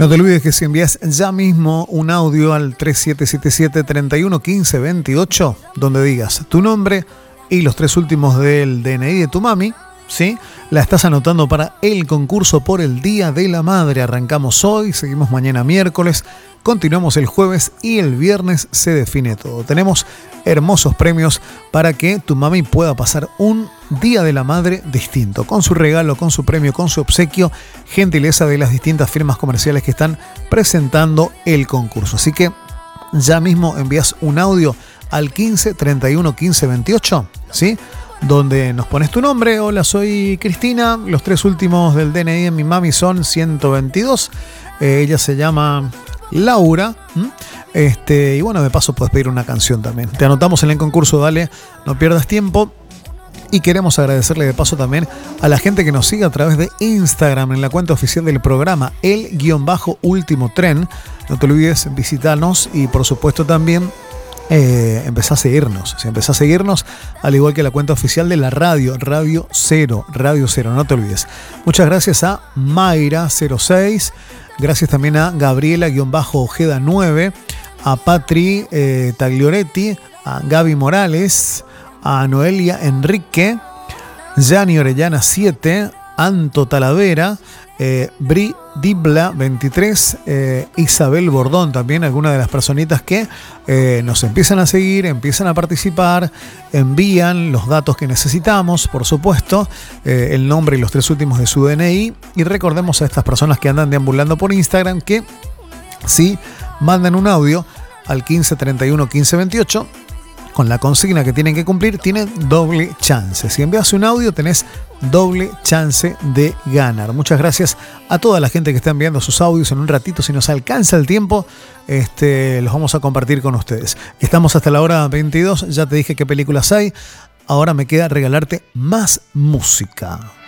No te olvides que si envías ya mismo un audio al 3777-311528, donde digas tu nombre y los 3 últimos del DNI de tu mami, ¿sí? La estás anotando para el concurso por el Día de la Madre. Arrancamos hoy, seguimos mañana miércoles, continuamos el jueves y el viernes se define todo. Tenemos hermosos premios para que tu mami pueda pasar un Día de la Madre distinto, con su regalo, con su premio, con su obsequio, gentileza de las distintas firmas comerciales que están presentando el concurso. Así que ya mismo envías un audio al 15 31 15 28, ¿sí? Donde nos pones tu nombre. Hola, soy Cristina, los 3 últimos del DNI de mi mami son 122. Ella se llama Laura. Y bueno, de paso puedes pedir una canción también. Te anotamos en el concurso, dale, no pierdas tiempo. Y queremos agradecerle de paso también a la gente que nos sigue a través de Instagram en la cuenta oficial del programa, el_último tren. No te olvides visitarnos y por supuesto también empezá a seguirnos. Si empezá a seguirnos, al igual que la cuenta oficial de la radio, Radio Cero, no te olvides. Muchas gracias a Mayra06, gracias también a Gabriela_Ojeda9, a Patri Taglioretti, a Gaby Morales, a Noelia Enrique, Yani Orellana 7, Anto Talavera, Bri Dibla 23, Isabel Bordón también, algunas de las personitas que nos empiezan a seguir, empiezan a participar, envían los datos que necesitamos, por supuesto, el nombre y los 3 últimos de su DNI. Y recordemos a estas personas que andan deambulando por Instagram que si mandan un audio al 15 31 15 28 con la consigna que tienen que cumplir, tienen doble chance. Si envías un audio, tenés doble chance de ganar. Muchas gracias a toda la gente que está enviando sus audios. En un ratito, si nos alcanza el tiempo, los vamos a compartir con ustedes. Estamos hasta la hora 22. Ya te dije qué películas hay. Ahora me queda regalarte más música.